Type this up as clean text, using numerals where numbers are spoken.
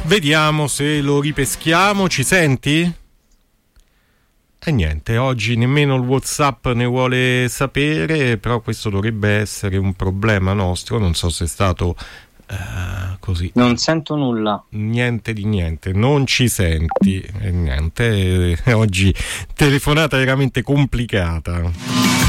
Vediamo se lo ripeschiamo. Ci senti? E niente, oggi nemmeno il WhatsApp ne vuole sapere, però questo dovrebbe essere un problema nostro. Non so se è stato così. Non sento nulla. Niente di niente, non ci senti. E niente, oggi telefonata veramente complicata.